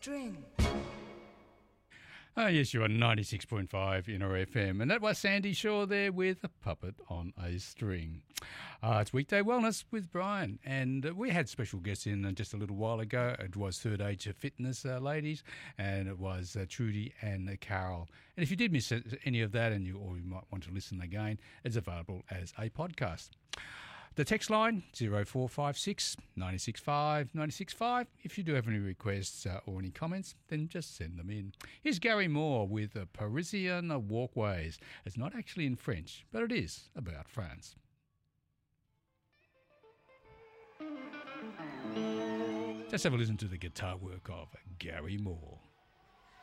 string. Oh, yes, you are 96.5 Inner FM. And that was Sandy Shaw there with a puppet on a string. It's Weekday Wellness with Brian. And we had special guests in just a little while ago. It was Third Age of Fitness ladies, and it was Trudy and Carol. And if you did miss any of that, or you might want to listen again, it's available as a podcast. The text line, 0456 965 965. If you do have any requests or any comments, then just send them in. Here's Gary Moore with Parisian Walkways. It's not actually in French, but it is about France. Just have a listen to the guitar work of Gary Moore.